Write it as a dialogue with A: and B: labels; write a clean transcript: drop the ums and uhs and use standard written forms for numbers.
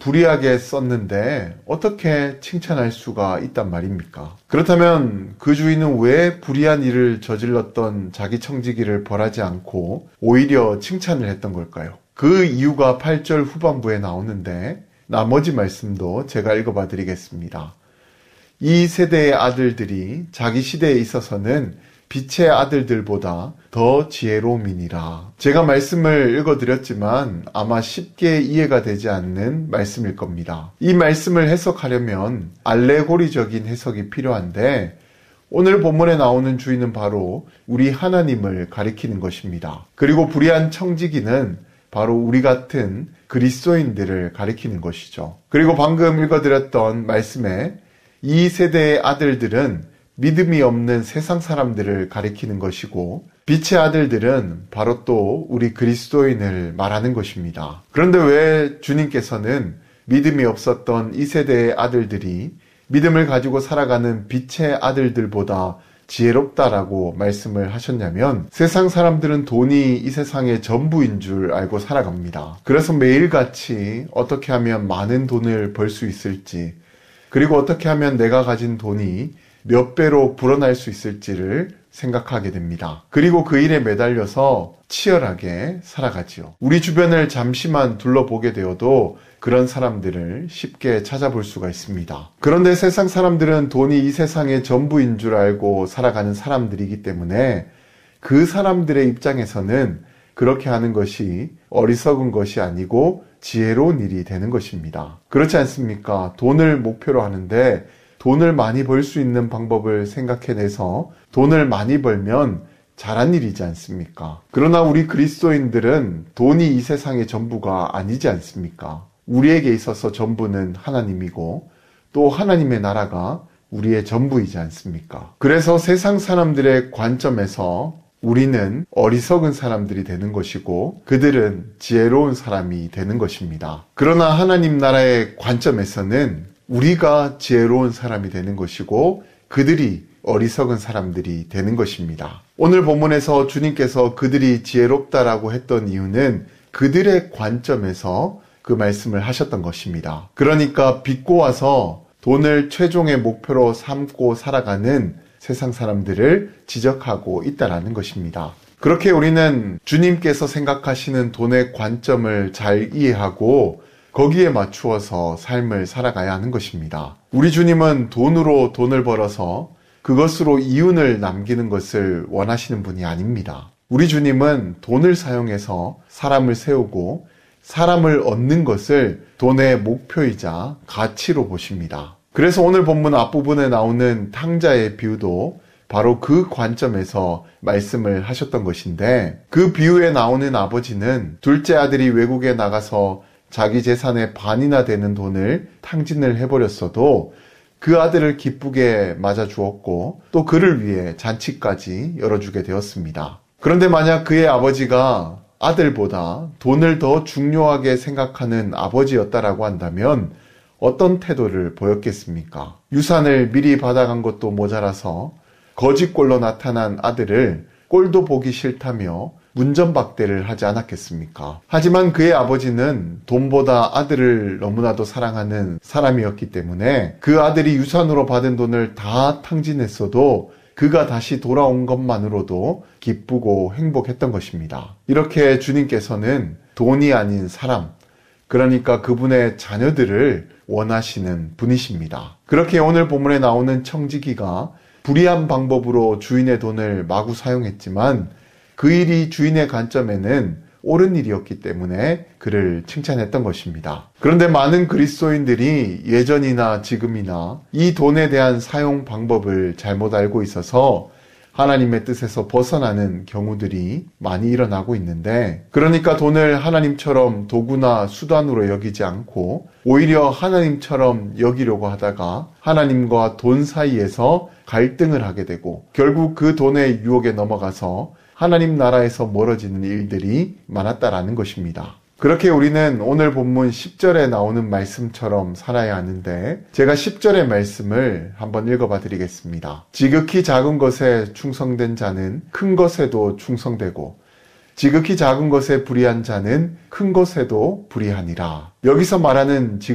A: 불이하게 썼는데 어떻게 칭찬할 수가 있단 말입니까? 그렇다면 그 주인은 왜 불의한 일을 저질렀던 자기 청지기를 벌하지 않고 오히려 칭찬을 했던 걸까요? 그 이유가 8절 후반부에 나오는데 나머지 말씀도 제가 읽어봐 드리겠습니다. 이 세대의 아들들이 자기 시대에 있어서는 빛의 아들들보다 더 지혜로움이니라. 제가 말씀을 읽어드렸지만 아마 쉽게 이해가 되지 않는 말씀일 겁니다. 이 말씀을 해석하려면 알레고리적인 해석이 필요한데 오늘 본문에 나오는 주인은 바로 우리 하나님을 가리키는 것입니다. 그리고 불의한 청지기는 바로 우리 같은 그리스도인들을 가리키는 것이죠. 그리고 방금 읽어드렸던 말씀에 이 세대의 아들들은 믿음이 없는 세상 사람들을 가리키는 것이고 빛의 아들들은 바로 또 우리 그리스도인을 말하는 것입니다. 그런데 왜 주님께서는 믿음이 없었던 이 세대의 아들들이 믿음을 가지고 살아가는 빛의 아들들보다 지혜롭다라고 말씀을 하셨냐면 세상 사람들은 돈이 이 세상의 전부인 줄 알고 살아갑니다. 그래서 매일같이 어떻게 하면 많은 돈을 벌 수 있을지 그리고 어떻게 하면 내가 가진 돈이 몇 배로 불어날 수 있을지를 생각하게 됩니다. 그리고 그 일에 매달려서 치열하게 살아가지요. 우리 주변을 잠시만 둘러보게 되어도 그런 사람들을 쉽게 찾아볼 수가 있습니다. 그런데 세상 사람들은 돈이 이 세상의 전부인 줄 알고 살아가는 사람들이기 때문에 그 사람들의 입장에서는 그렇게 하는 것이 어리석은 것이 아니고 지혜로운 일이 되는 것입니다. 그렇지 않습니까? 돈을 목표로 하는데 돈을 많이 벌 수 있는 방법을 생각해내서 돈을 많이 벌면 잘한 일이지 않습니까? 그러나 우리 그리스도인들은 돈이 이 세상의 전부가 아니지 않습니까? 우리에게 있어서 전부는 하나님이고 또 하나님의 나라가 우리의 전부이지 않습니까? 그래서 세상 사람들의 관점에서 우리는 어리석은 사람들이 되는 것이고 그들은 지혜로운 사람이 되는 것입니다. 그러나 하나님 나라의 관점에서는 우리가 지혜로운 사람이 되는 것이고 그들이 어리석은 사람들이 되는 것입니다. 오늘 본문에서 주님께서 그들이 지혜롭다라고 했던 이유는 그들의 관점에서 그 말씀을 하셨던 것입니다. 그러니까 빚고 와서 돈을 최종의 목표로 삼고 살아가는 세상 사람들을 지적하고 있다라는 것입니다. 그렇게 우리는 주님께서 생각하시는 돈의 관점을 잘 이해하고 거기에 맞추어서 삶을 살아가야 하는 것입니다. 우리 주님은 돈으로 돈을 벌어서 그것으로 이윤을 남기는 것을 원하시는 분이 아닙니다. 우리 주님은 돈을 사용해서 사람을 세우고 사람을 얻는 것을 돈의 목표이자 가치로 보십니다. 그래서 오늘 본문 앞부분에 나오는 탕자의 비유도 바로 그 관점에서 말씀을 하셨던 것인데 그 비유에 나오는 아버지는 둘째 아들이 외국에 나가서 자기 재산의 반이나 되는 돈을 탕진을 해버렸어도 그 아들을 기쁘게 맞아주었고 또 그를 위해 잔치까지 열어주게 되었습니다. 그런데 만약 그의 아버지가 아들보다 돈을 더 중요하게 생각하는 아버지였다라고 한다면 어떤 태도를 보였겠습니까? 유산을 미리 받아간 것도 모자라서 거짓골로 나타난 아들을 꼴도 보기 싫다며 문전박대를 하지 않았겠습니까? 하지만 그의 아버지는 돈보다 아들을 너무나도 사랑하는 사람이었기 때문에 그 아들이 유산으로 받은 돈을 다 탕진했어도 그가 다시 돌아온 것만으로도 기쁘고 행복했던 것입니다. 이렇게 주님께서는 돈이 아닌 사람, 그러니까 그분의 자녀들을 원하시는 분이십니다. 그렇게 오늘 본문에 나오는 청지기가 불의한 방법으로 주인의 돈을 마구 사용했지만 그 일이 주인의 관점에는 옳은 일이었기 때문에 그를 칭찬했던 것입니다. 그런데 많은 그리스도인들이 예전이나 지금이나 이 돈에 대한 사용 방법을 잘못 알고 있어서 하나님의 뜻에서 벗어나는 경우들이 많이 일어나고 있는데 그러니까 돈을 하나님처럼 도구나 수단으로 여기지 않고 오히려 하나님처럼 여기려고 하다가 하나님과 돈 사이에서 갈등을 하게 되고 결국 그 돈의 유혹에 넘어가서 하나님 나라에서 멀어지는 일들이 많았다라는 것입니다. 그렇게 우리는 오늘 본문 10절에 나오는 말씀처럼 살아야 하는데 제가 10절의 말씀을 한번 읽어봐 드리겠습니다. 지극히 작은 것에 충성된 자는 큰 것에도 충성되고 지극히 작은 것에 불의한 자는 큰 것에도 불의하니라. 여기서 말하는